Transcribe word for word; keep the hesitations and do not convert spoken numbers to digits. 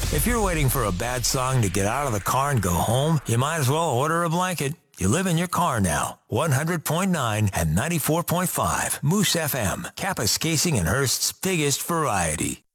If you're waiting for a bad song to get out of the car and go home, you might as well order a blanket. You live in your car now. one hundred point nine and ninety-four point five Moose F M, Kapuskasing and Hearst's biggest variety.